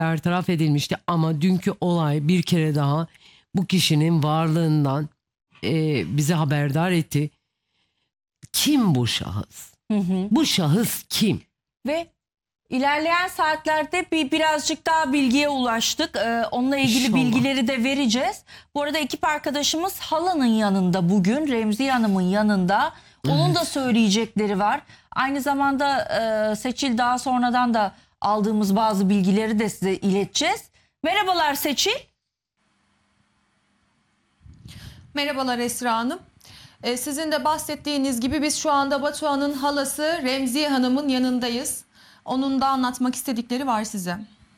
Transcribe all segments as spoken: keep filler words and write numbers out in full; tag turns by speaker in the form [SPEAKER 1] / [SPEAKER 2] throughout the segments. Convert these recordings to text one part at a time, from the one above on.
[SPEAKER 1] bertaraf edilmişti ama dünkü olay bir kere daha bu kişinin varlığından e, bizi haberdar etti. Kim bu şahıs?
[SPEAKER 2] Hı hı.
[SPEAKER 1] Bu şahıs kim?
[SPEAKER 2] Ve ilerleyen saatlerde bir birazcık daha bilgiye ulaştık. Ee, onunla ilgili
[SPEAKER 1] İnşallah.
[SPEAKER 2] bilgileri de vereceğiz. Bu arada ekip arkadaşımız halanın yanında bugün. Remziye Hanım'ın yanında. Onun da söyleyecekleri var. Aynı zamanda e, Seçil daha sonradan da aldığımız bazı bilgileri de size ileteceğiz. Merhabalar Seçil.
[SPEAKER 3] Merhabalar Esra Hanım. Ee, sizin de bahsettiğiniz gibi biz şu anda Batuhan'ın halası Remziye Hanım'ın yanındayız. Onun da anlatmak istedikleri var size.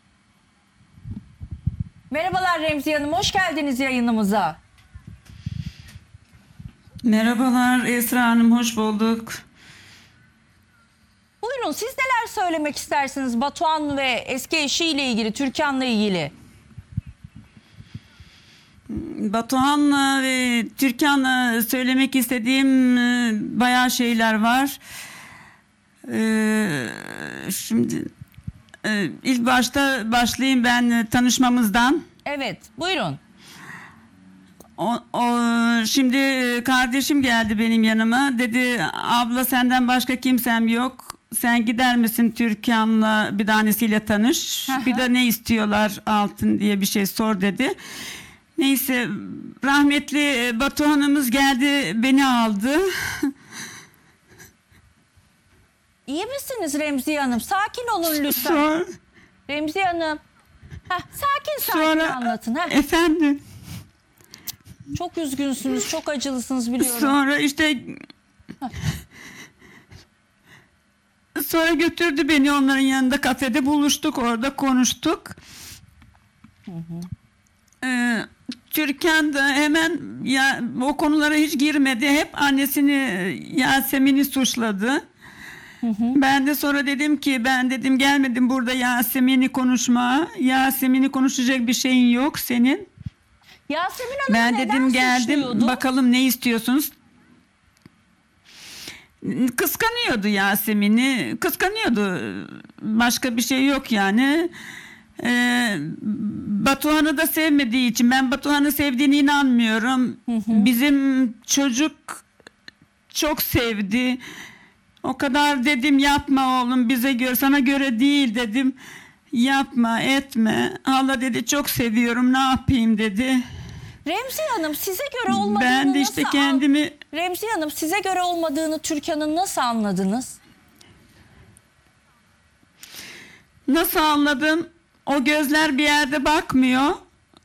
[SPEAKER 2] Merhabalar Remziye Hanım, hoş geldiniz yayınımıza.
[SPEAKER 4] Merhabalar Esra Hanım, hoş bulduk.
[SPEAKER 2] Buyurun, siz neler söylemek istersiniz Batuhan ve eski eşiyle ilgili, Türkan'la ilgili?
[SPEAKER 4] Batuhan'la ve Türkan'la söylemek istediğim e, bayağı şeyler var. Ee, şimdi e, ilk başta başlayayım ben e, tanışmamızdan.
[SPEAKER 2] Evet, buyurun.
[SPEAKER 4] O, o, şimdi e, kardeşim geldi benim yanıma. Dedi abla senden başka kimsem yok. Sen gider misin Türkan'la bir tanesiyle tanış.
[SPEAKER 2] Hı hı.
[SPEAKER 4] Bir de ne istiyorlar altın diye bir şey sor dedi. Neyse rahmetli e, Batuhan'ımız geldi beni aldı.
[SPEAKER 2] İyi misiniz Remziye Hanım? Sakin olun lütfen.
[SPEAKER 4] Sonra,
[SPEAKER 2] Remziye Hanım. Heh, sakin sakin
[SPEAKER 4] sonra
[SPEAKER 2] anlatın. Heh.
[SPEAKER 4] efendim
[SPEAKER 2] Çok üzgünsünüz, çok acılısınız biliyorum.
[SPEAKER 4] sonra işte sonra götürdü beni onların yanında kafede buluştuk orada konuştuk.
[SPEAKER 2] Hı hı.
[SPEAKER 4] Ee, Türkan da hemen ya o konulara hiç girmedi. Hep annesini Yasemin'i suçladı.
[SPEAKER 2] Hı hı.
[SPEAKER 4] Ben de sonra dedim ki ben dedim gelmedim burada Yasemin'i konuşma. Yasemin'i konuşacak bir şeyin yok senin.
[SPEAKER 2] Yasemin Hanım
[SPEAKER 4] Ben
[SPEAKER 2] neden
[SPEAKER 4] dedim geldim
[SPEAKER 2] suçluyordu?
[SPEAKER 4] bakalım ne istiyorsunuz? Kıskanıyordu Yasemin'i. Kıskanıyordu. Başka bir şey yok yani. Ee, Batuhan'ı da sevmediği için ben Batuhan'ı sevdiğine inanmıyorum.
[SPEAKER 2] Hı hı.
[SPEAKER 4] Bizim çocuk çok sevdi. O kadar dedim yapma oğlum bize göre sana göre değil dedim. Yapma etme. Hala dedi çok seviyorum ne yapayım dedi.
[SPEAKER 2] Remziye Hanım size göre olmadığını
[SPEAKER 4] Ben de işte
[SPEAKER 2] nasıl
[SPEAKER 4] kendimi
[SPEAKER 2] an- Remziye Hanım size göre olmadığını Türkan'ın nasıl anladınız?
[SPEAKER 4] nasıl anladım? O gözler bir yerde bakmıyor.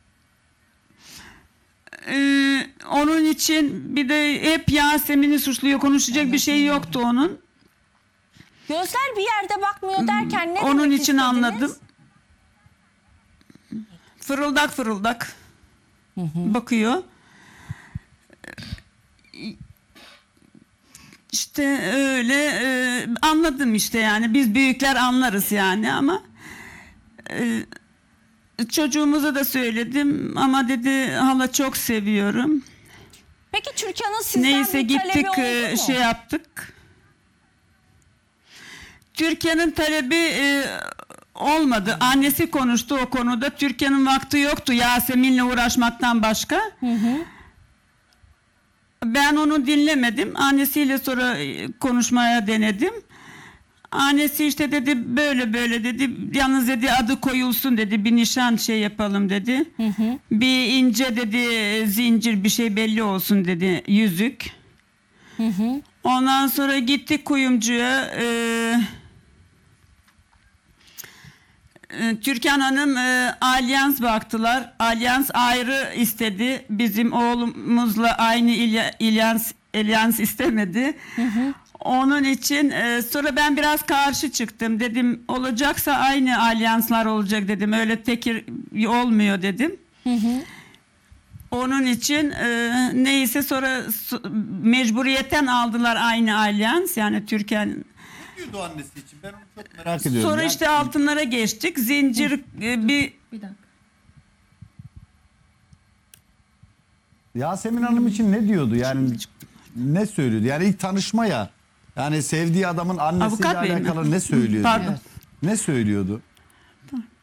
[SPEAKER 4] Ee, onun için bir de hep Yasemin'i suçluyor. Konuşacak bir şey yoktu onun.
[SPEAKER 2] Gözler bir yerde bakmıyor derken ne
[SPEAKER 4] Onun
[SPEAKER 2] demek
[SPEAKER 4] için
[SPEAKER 2] istediniz?
[SPEAKER 4] anladım. Fırıldak fırıldak bakıyor. İşte öyle e, anladım işte yani biz büyükler anlarız yani ama e, çocuğumuza da söyledim ama dedi hala çok seviyorum.
[SPEAKER 2] Peki Türkan'ın sizden
[SPEAKER 4] Neyse
[SPEAKER 2] bir
[SPEAKER 4] gittik
[SPEAKER 2] talebi
[SPEAKER 4] e,
[SPEAKER 2] oldu mu?
[SPEAKER 4] şey yaptık. Türkiye'nin talebi e, olmadı. Annesi konuştu o konuda. Türkiye'nin vakti yoktu Yasemin'le uğraşmaktan başka.
[SPEAKER 2] Hı hı.
[SPEAKER 4] Ben onu dinlemedim. Annesiyle sonra e, konuşmaya denedim. Annesi işte dedi böyle böyle dedi. Yalnız dedi adı koyulsun dedi. Bir nişan şey yapalım dedi.
[SPEAKER 2] Hı hı.
[SPEAKER 4] Bir ince dedi zincir bir şey belli olsun dedi. Yüzük.
[SPEAKER 2] Hı hı.
[SPEAKER 4] Ondan sonra gittik kuyumcuya. Eee e, Türkan Hanım e, alyans baktılar. Alyans ayrı istedi. Bizim oğlumuzla aynı ilya- ilyans, ilyans istemedi.
[SPEAKER 2] Hı hı.
[SPEAKER 4] Onun için e, sonra ben biraz karşı çıktım. Dedim olacaksa aynı alyanslar olacak dedim. Öyle tekir olmuyor dedim.
[SPEAKER 2] Hı hı.
[SPEAKER 4] Onun için e, neyse sonra su- mecburiyetten aldılar aynı alyans. Yani Türkan.
[SPEAKER 5] diyordu annesi için? Ben onu çok merak ediyorum.
[SPEAKER 4] Sonra
[SPEAKER 5] Yani
[SPEAKER 4] işte altınlara geçtik. Zincir e, bir
[SPEAKER 3] Bir dakika.
[SPEAKER 5] Yasemin Hanım için ne diyordu? Yani ne söylüyordu? Yani ilk tanışma ya. Yani sevdiği adamın annesiyle
[SPEAKER 4] Avukat bey mi?
[SPEAKER 5] alakalı ne söylüyordu?
[SPEAKER 4] Pardon.
[SPEAKER 5] Ne söylüyordu?